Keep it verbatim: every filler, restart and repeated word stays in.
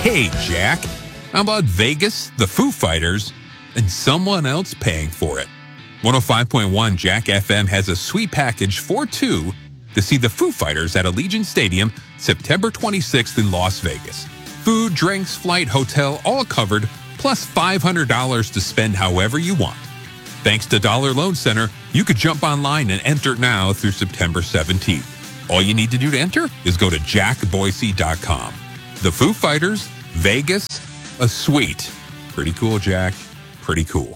Hey, Jack, how about Vegas, the Foo Fighters, and someone else paying for it? one oh five point one Jack F M has a sweet package for two to see the Foo Fighters at Allegiant Stadium September twenty-sixth in Las Vegas. Food, drinks, flight, hotel, all covered, plus five hundred dollars to spend however you want. Thanks to Dollar Loan Center, you could jump online and enter now through September seventeenth. All you need to do to enter is go to jack boise dot com. The Foo Fighters, Vegas, a suite. Pretty cool, Jack. Pretty cool.